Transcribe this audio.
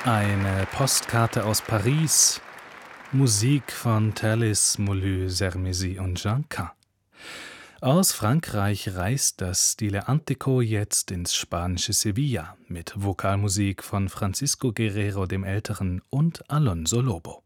Eine Postkarte aus Paris, Musik von Thalles, Moulu, Sermesi und Janquin. Aus Frankreich reist das Stile Antico jetzt ins spanische Sevilla mit Vokalmusik von Francisco Guerrero dem Älteren und Alonso Lobo.